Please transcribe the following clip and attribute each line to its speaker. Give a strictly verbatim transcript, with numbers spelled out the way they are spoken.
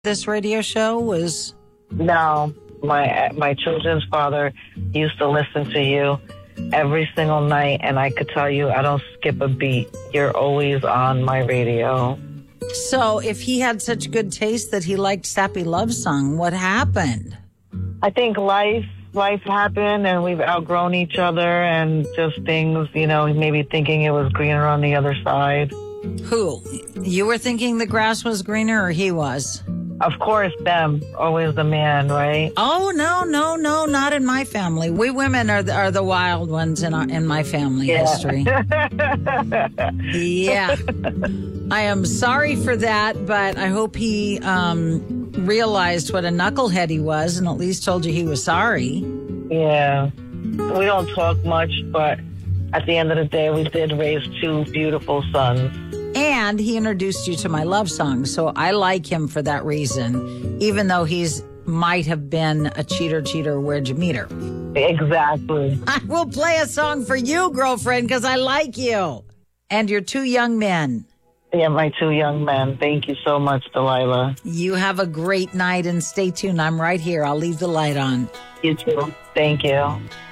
Speaker 1: This radio show was...
Speaker 2: No, my my children's father used to listen to you every single night, and I could tell you I don't skip a beat. You're always on my radio.
Speaker 1: So if he had such good taste that he liked Sappy Love Song, what happened?
Speaker 2: I think life life happened, and we've outgrown each other, and just things, you know, maybe thinking it was greener on the other side.
Speaker 1: Who? You were thinking the grass was greener, or he was?
Speaker 2: Of course, them. Always the man, right?
Speaker 1: Oh, no, no, no, not in my family. We women are the, are the wild ones in our, in my family
Speaker 2: Yeah.
Speaker 1: history. Yeah. I am sorry for that, but I hope he um, realized what a knucklehead he was and at least told you he was sorry.
Speaker 2: Yeah. We don't talk much, but at the end of the day, we did raise two beautiful sons.
Speaker 1: And he introduced you to my love song, so I like him for that reason, even though he's might have been a cheater, cheater, where'd you meet her?
Speaker 2: Exactly.
Speaker 1: I will play a song for you, girlfriend, because I like you. And your two young men.
Speaker 2: Yeah, my two young men. Thank you so much, Delilah.
Speaker 1: You have a great night and stay tuned. I'm right here. I'll leave the light on.
Speaker 2: You too. Thank you.